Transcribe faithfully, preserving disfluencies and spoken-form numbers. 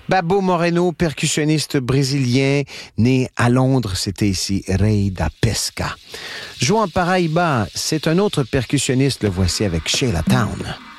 Babo Moreno, percussionniste brésilien, né à Londres, c'était ici Rei da Pesca. João Paraíba, c'est un autre percussionniste, le voici avec Sheila Town.